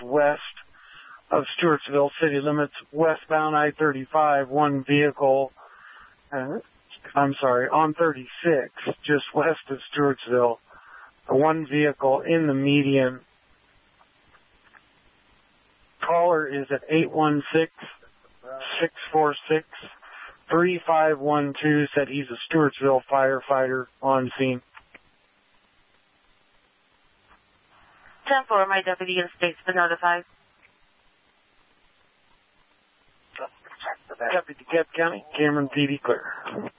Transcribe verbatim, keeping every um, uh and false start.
west of Stewartsville city limits, westbound I thirty-five, one vehicle, uh, I'm sorry, on thirty-six, just west of Stewartsville, one vehicle in the median. Caller is at eight one six, six four six, three five one two, said he's a Stewartsville firefighter on scene. ten four, my deputy in state's been notified. Deputy Kent County, Cameron P D clear.